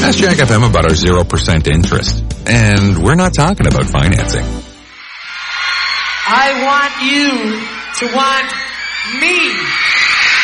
Ask Jack FM about our 0% interest. And we're not talking about financing. I want you to want me.